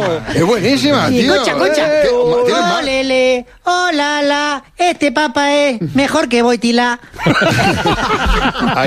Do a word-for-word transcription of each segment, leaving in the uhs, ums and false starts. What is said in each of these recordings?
Es buenísima, Sí, tío. escucha, escucha. Eh, Oh, ¿tienes más? lele, oh, la, la, este papa es mejor que Boitila. Ahí,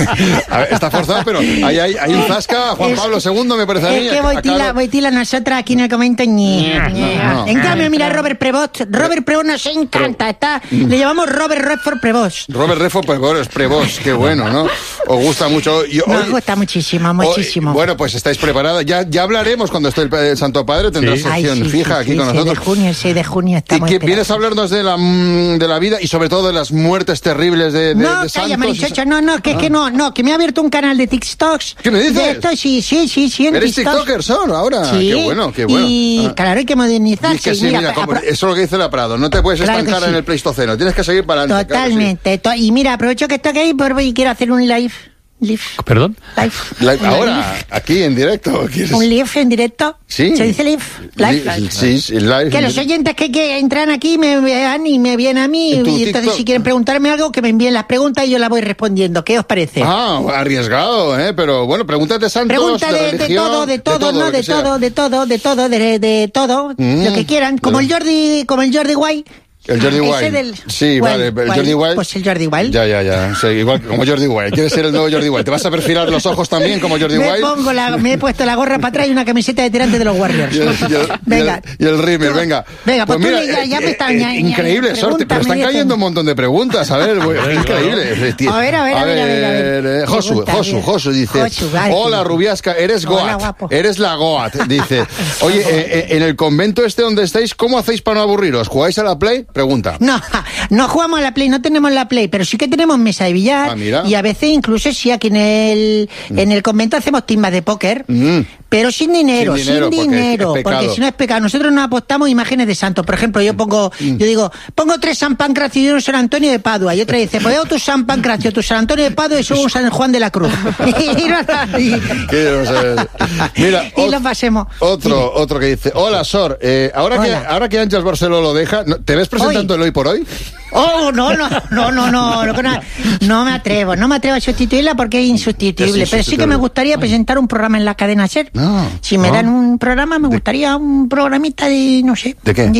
a ver, está forzado, pero ahí hay, hay un zasca, Juan Es- Pablo segundo, me parece a mí. Es que Boitila, Acá- Boitila, nosotras aquí en el comento ñe, ñe. no. En cambio, mira, Robert Prevost. Robert Prevost nos encanta. Está, le llamamos Robert Redford Prevost. Robert Redford, pues bueno, es Prevost, qué bueno, ¿no? Os gusta mucho. Y hoy- Nos gusta muchísimo, muchísimo. hoy- bueno, pues estáis preparadas. Ya, ya hablaremos cuando esté el, el Santo Padre, tendrá Sí. Ay, sección sí, fija sí, aquí sí, con seis nosotros. de junio, el seis de junio Y estamos que esperados. vienes a hablarnos de la, mm, de la vida y sobre todo de las muertes terribles de, de, No, de calla, santos. Marichocho, no, no, que es que no, no, que me ha abierto un canal de TikToks. ¿Qué me dices? De esto, sí, sí, sí, sí, en ¿Eres TikToks. TikToker, Son, ahora? Sí. Qué bueno, qué bueno. Y Ah. claro, hay que modernizarse. Y es que sí, Mira, mira, como- apro- eso es lo que dice la Prado, no te puedes Claro que estancar sí. en el Pleistoceno, tienes que seguir para adelante. claro que sí. Totalmente. to- y mira, aprovecho que estoy aquí por, y quiero hacer un live. Live. ¿Perdón? Live. Live, Un ahora, live. aquí en directo. ¿quieres? Un live en directo. Sí. ¿Se dice live? Live. Li- Sí, sí, live. Que los oyentes que, que entran aquí me vean y me vienen a mí. ¿En tu Y entonces, TikTok? si quieren preguntarme algo, que me envíen las preguntas y yo las voy respondiendo. ¿Qué os parece? Ah, arriesgado, ¿eh? Pero bueno, pregúntate santos, Pregunta de, de religión, todo, de todo, no, lo de que sea. todo, de todo, de todo, de, de todo, Mm. lo que quieran, como el Jordi, como el Jordi Wild. El Jordi Ese Wild. del- Sí, Wild, vale, el Wild. Jordi Wild. Pues el Jordi Wild. Ya, ya, ya. Sí, igual que como Jordi Wild. ¿Quieres ser el nuevo Jordi Wild? ¿Te vas a perfilar los ojos también como Jordi me, Wild? pongo la, me he puesto la gorra para atrás y una camiseta de tirante de los Warriors. Y el, y el- Venga. y el, y el Rimmer, venga. Venga, pues tú mira, ya- ya me eh, están- eh, ya- ya- increíble, Sorte, pero pregúntame, están ya cayendo tengo. un montón de preguntas. A ver, güey, es increíble. A ver, a ver, a ver, a ver, a ver. eh, Josu, Pregunta, Josu, bien. Josu dice, Josu, vale. hola Rubiasca, eres Hola, Goat, guapo. eres la Goat, dice. Oye, eh, eh, en el convento este donde estáis, ¿cómo hacéis para no aburriros? ¿Jugáis a la Play? Pregunta. No, no jugamos a la Play, no tenemos la Play, pero sí que tenemos mesa de billar. Ah, mira. Y a veces incluso sí, aquí en el, en el convento hacemos timbas de póker. Mm. Pero sin dinero, Sin sin dinero, dinero, porque es- es porque, pecado. si no es pecado. Nosotros no apostamos imágenes de santos. Por ejemplo, yo pongo, Mm. yo digo, pongo tres San Pancracio y un San Antonio de Padua. Y otra dice, pues yo tu San Pancracio, tu San Antonio de Padua y un San Juan de la Cruz. y, no- y- ¿Qué? No sé. Mira, y ot- lo pasemos. Otro, otro que dice, hola Sor, eh, ahora, que, Hola. ahora que Ángels Barceló lo deja, ¿no- ¿te ves presentando Hoy. el Hoy por Hoy? Oh, no, no, no, no, no, no, no, no me atrevo, no me atrevo a sustituirla porque es insustituible, Es pero sí que me insustituible. gustaría presentar un programa en la cadena SER. No, Si me no. dan un programa, me gustaría un programita de, no sé. ¿De qué?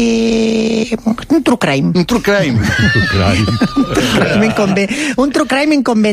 De un true crime. Un true crime. Un true crime en conven- un true crime en conven-